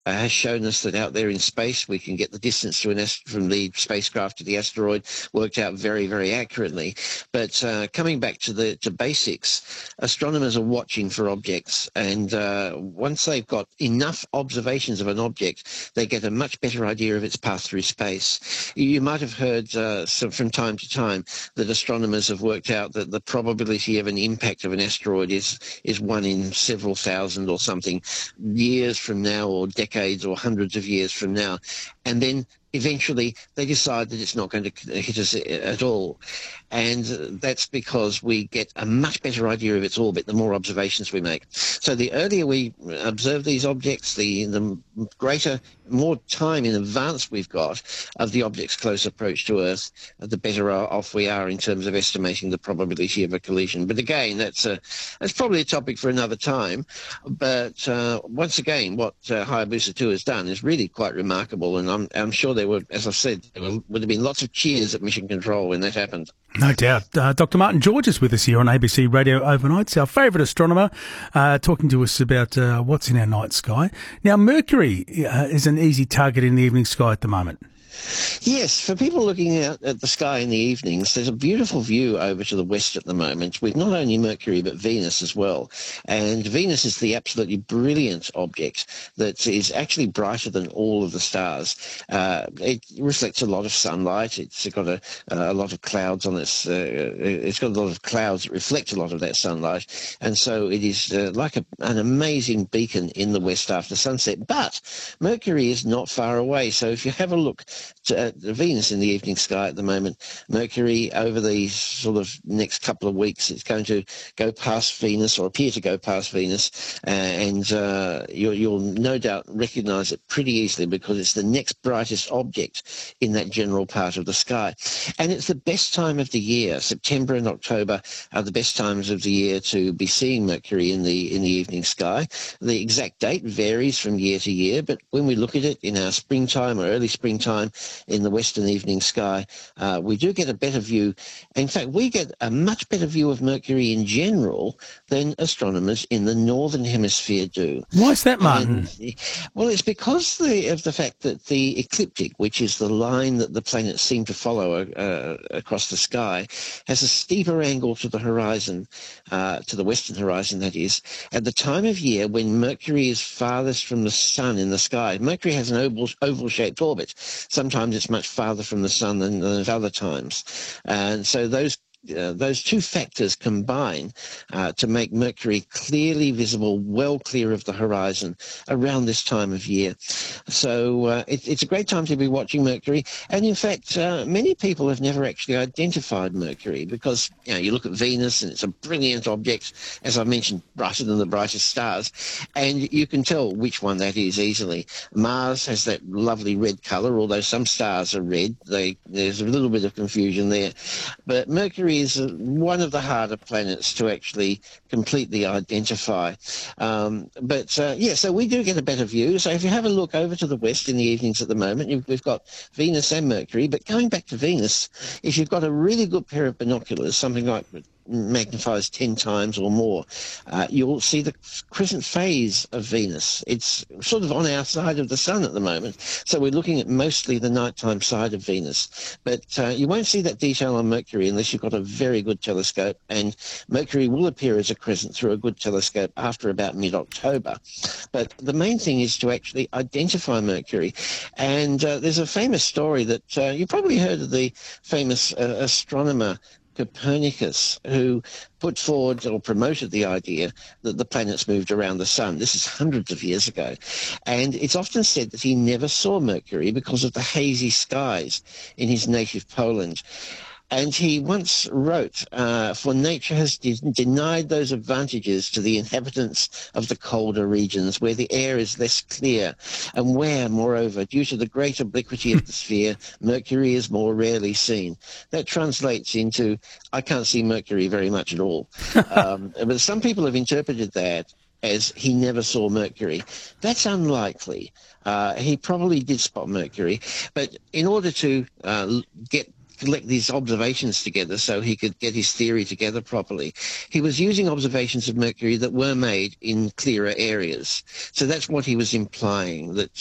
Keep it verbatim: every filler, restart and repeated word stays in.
uh, has shown us that out there in space we can get the distance to an ast- from the spacecraft to the asteroid worked out very, very accurately. But uh, coming back to the to basics, astronomers are watching for objects, and uh, once they've got enough observations of an object, they get a much better idea of its path through space. You might have heard uh, some, from time to time that astronomers have worked out that the probability of an impact of an asteroid is is one in several thousand or something years from now, or decades or hundreds of years from now. And then eventually they decide that it's not going to hit us at all. And that's because we get a much better idea of its orbit the more observations we make. So the earlier we observe these objects, the, the greater, more time in advance we've got of the object's close approach to Earth, the better off we are in terms of estimating the probability of a collision. But again, that's a, that's probably a topic for another time. But uh, once again, what uh, Hayabusa two has done is really quite remarkable, and I'm, I'm sure there were, as I've said, there were, would have been lots of cheers at Mission Control when that happened. No doubt. Uh, Doctor Martin George is with us here on A B C Radio Overnights, our favourite astronomer, uh, talking to us about uh, what's in our night sky. Now, Mercury uh, is an easy target in the evening sky at the moment. Yes, for people looking out at the sky in the evenings, there's a beautiful view over to the west at the moment with not only Mercury but Venus as well. And Venus is the absolutely brilliant object that is actually brighter than all of the stars. Uh, it reflects a lot of sunlight. It's got a, a lot of clouds on its. Uh, it's got a lot of clouds that reflect a lot of that sunlight, and so it is uh, like a, an amazing beacon in the west after sunset. But Mercury is not far away, so if you have a look to, uh, Venus in the evening sky at the moment, Mercury over the sort of next couple of weeks, it's going to go past Venus, or appear to go past Venus, uh, and uh, you'll, you'll no doubt recognise it pretty easily because it's the next brightest object in that general part of the sky. And it's the best time of the year. September and October are the best times of the year to be seeing Mercury in the in the evening sky. The exact date varies from year to year, but when we look at it in our springtime or early springtime in the western evening sky, uh, we do get a better view. In fact, we get a much better view of Mercury in general than astronomers in the northern hemisphere do. Why is that, Martin? And, well, it's because the, of the fact that the ecliptic, which is the line that the planets seem to follow uh, across the sky, has a steeper angle to the horizon, uh, to the western horizon, that is, at the time of year when Mercury is farthest from the sun in the sky. Mercury has an oval, oval-shaped orbit. Sometimes it's much farther from the sun than, than at other times. And so those Uh, those two factors combine uh, to make Mercury clearly visible, well clear of the horizon around this time of year. So uh, it, it's a great time to be watching Mercury. And in fact, uh, many people have never actually identified Mercury because, you know, you look at Venus and it's a brilliant object, as I mentioned, brighter than the brightest stars, and you can tell which one that is easily. Mars has that lovely red colour, although some stars are red. They, there's a little bit of confusion there. But Mercury is one of the harder planets to actually completely identify. Um, but, uh, yeah, so we do get a better view. So if you have a look over to the west in the evenings at the moment, you've, we've got Venus and Mercury. But going back to Venus, if you've got a really good pair of binoculars, something like magnifies ten times or more, uh, you'll see the crescent phase of Venus. It's sort of on our side of the sun at the moment, so we're looking at mostly the nighttime side of Venus. But uh, you won't see that detail on Mercury unless you've got a very good telescope, and Mercury will appear as a crescent through a good telescope after about mid-October. But the main thing is to actually identify Mercury, and uh, there's a famous story that uh, you probably heard of, the famous uh, astronomer Copernicus, who put forward or promoted the idea that the planets moved around the sun. This is hundreds of years ago. And it's often said that he never saw Mercury because of the hazy skies in his native Poland. And he once wrote, uh, for nature has de- denied those advantages to the inhabitants of the colder regions where the air is less clear and where, moreover, due to the great obliquity of the sphere, Mercury is more rarely seen. That translates into, I can't see Mercury very much at all. um, but some people have interpreted that as he never saw Mercury. That's unlikely. Uh, he probably did spot Mercury, but in order to uh, get collect these observations together so he could get his theory together properly. He was using observations of Mercury that were made in clearer areas. So that's what he was implying, that